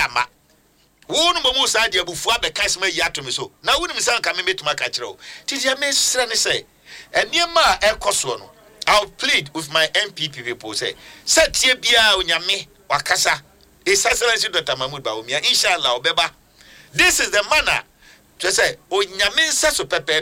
ama wo no mo sa dia bufu abeka sema yi atomi so na wo nim san ka me metuma ka kire o tidia me sre ne say eniema ekoso no I'll plead with my MPP people say tie bia onyame wakasa His Excellency Dr. Mahmoud Bawumia inshallah obeba this is the manner to say onyame nsa so pepe